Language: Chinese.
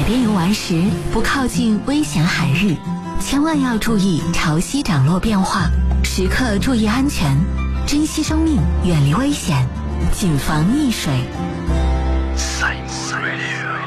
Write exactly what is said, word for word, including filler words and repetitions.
边游玩时不靠近危险海域，千万要注意潮汐涨落变化，时刻注意安全，珍惜生命，远离危险，谨防溺水。